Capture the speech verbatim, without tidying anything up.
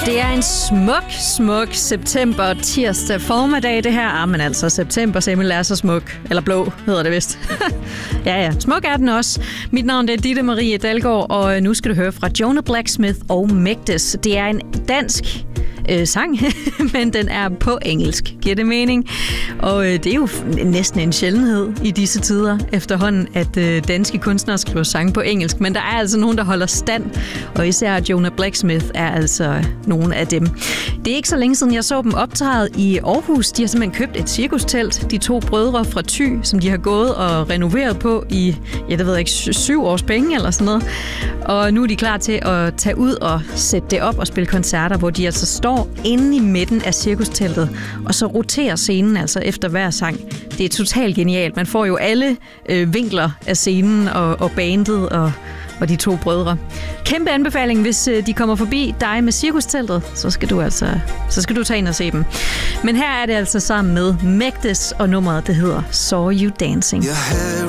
Det er en smuk, smuk september tirsdag formiddag, det her. Ah, men altså, september simpelthen er så smuk. Eller blå, hedder det vist. ja, ja. Smuk er den også. Mit navn er Ditte Marie Dalgaard, og nu skal du høre fra Jonah Blacksmith og Mægtes. Det er en dansk øh, sang, men den er på engelsk. Giver det mening? Og øh, det er jo næsten en sjældenhed i disse tider efterhånden, at øh, danske kunstnere skriver sange på engelsk. Men der er altså nogen, der holder stand, og især Jonah Blacksmith er altså nogle af dem. Det er ikke så længe siden, jeg så dem optræde i Aarhus. De har simpelthen købt et cirkustelt, de to brødre fra Thy, som de har gået og renoveret på i, ja, det ved jeg ikke, syv års penge eller sådan noget. Og nu er de klar til at tage ud og sætte det op og spille koncerter, hvor de altså står inde i midten af cirkusteltet, og så roterer scenen altså efter hver sang. Det er totalt genialt. Man får jo alle øh, vinkler af scenen og, og bandet og, og de to brødre. Kæmpe anbefaling, hvis øh, de kommer forbi dig med cirkusteltet, så skal du altså så skal du tage ind og se dem. Men her er det altså sammen med Mægtes, og nummeret det hedder Saw You Dancing.